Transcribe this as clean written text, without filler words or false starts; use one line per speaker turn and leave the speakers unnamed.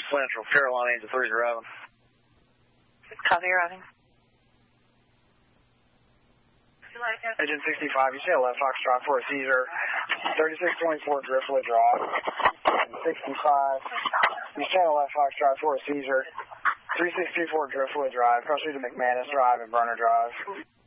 Central, Carolina Angel 3 driving.
Copy, routing.
Agent 65, you say a left Foxtrot for a seizure. 3624 Driftwood Drive. 65, you say a left Foxtrot for a seizure. 3624 Driftwood Drive. Proceed to McManus Drive and Burner Drive.